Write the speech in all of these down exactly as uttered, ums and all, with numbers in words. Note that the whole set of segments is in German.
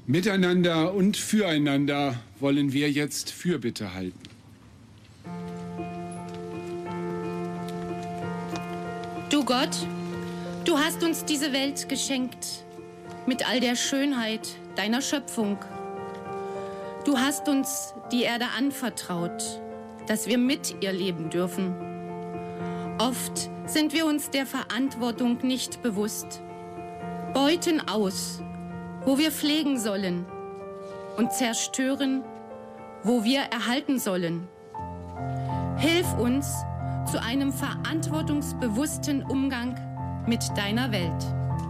Miteinander und füreinander wollen wir jetzt Fürbitte halten. Du Gott, du hast uns diese Welt geschenkt mit all der Schönheit deiner Schöpfung. Du hast uns die Erde anvertraut, dass wir mit ihr leben dürfen. Oft sind wir uns der Verantwortung nicht bewusst, beuten aus, wo wir pflegen sollen, und zerstören, wo wir erhalten sollen. Hilf uns zu einem verantwortungsbewussten Umgang mit deiner Welt.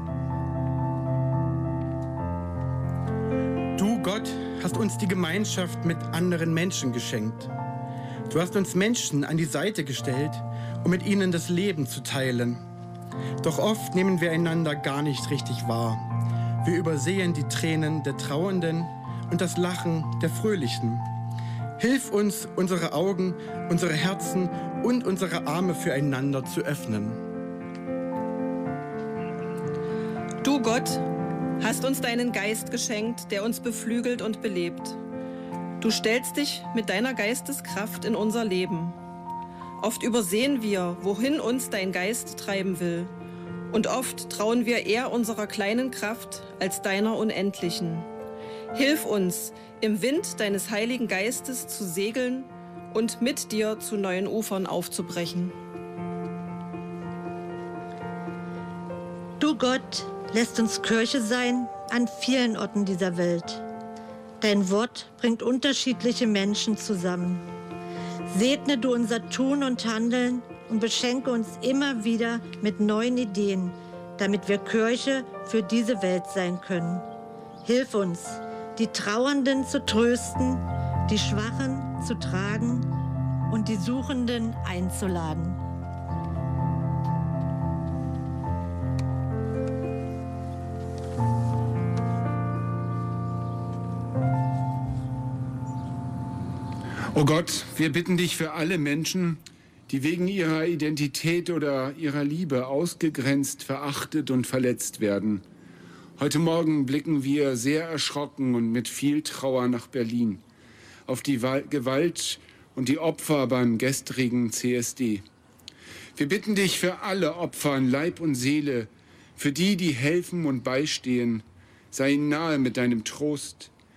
Du, Gott, hast uns die Gemeinschaft mit anderen Menschen geschenkt. Du hast uns Menschen an die Seite gestellt, um mit ihnen das Leben zu teilen. Doch oft nehmen wir einander gar nicht richtig wahr. Wir übersehen die Tränen der Trauernden und das Lachen der Fröhlichen. Hilf uns, unsere Augen, unsere Herzen und unsere Arme füreinander zu öffnen. Du, Gott, hast uns deinen Geist geschenkt, der uns beflügelt und belebt. Du stellst dich mit deiner Geisteskraft in unser Leben. Oft übersehen wir, wohin uns dein Geist treiben will. Und oft trauen wir eher unserer kleinen Kraft als deiner unendlichen. Hilf uns, im Wind deines Heiligen Geistes zu segeln und mit dir zu neuen Ufern aufzubrechen. Du Gott lässt uns Kirche sein an vielen Orten dieser Welt. Dein Wort bringt unterschiedliche Menschen zusammen. Segne du unser Tun und Handeln und beschenke uns immer wieder mit neuen Ideen, damit wir Kirche für diese Welt sein können. Hilf uns, die Trauernden zu trösten, die Schwachen zu tragen und die Suchenden einzuladen. O Gott, wir bitten dich für alle Menschen, die wegen ihrer Identität oder ihrer Liebe ausgegrenzt, verachtet und verletzt werden. Heute Morgen blicken wir sehr erschrocken und mit viel Trauer nach Berlin, auf die Gewalt und die Opfer beim gestrigen C S D. Wir bitten dich für alle Opfer an Leib und Seele, für die, die helfen und beistehen, sei ihnen nahe mit deinem Trost,